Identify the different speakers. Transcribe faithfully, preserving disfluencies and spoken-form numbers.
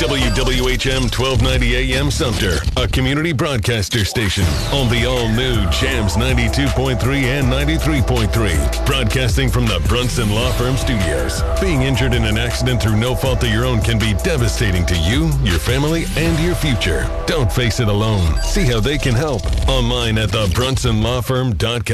Speaker 1: W W H M twelve ninety A M Sumter, a community broadcaster station on the all-new Jams ninety-two point three and ninety-three point three. Broadcasting from the Brunson Law Firm Studios. Being injured in an accident through no fault of your own can be devastating to you, your family, and your future. Don't face it alone. See how they can help online at the brunson law firm dot com.